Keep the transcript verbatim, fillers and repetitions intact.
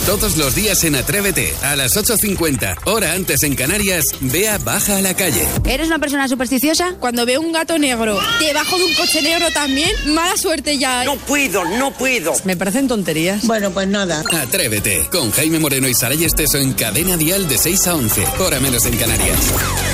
Todos los días en Atrévete, a las ocho cincuenta, hora antes en Canarias, Bea baja a la calle. ¿Eres una persona supersticiosa? Cuando veo un gato negro debajo de un coche negro también, mala suerte ya. No puedo, no puedo. Me parecen tonterías. Bueno, pues nada. Atrévete, con Jaime Moreno y Saray Esteso en Cadena Dial de seis a once, hora menos en Canarias.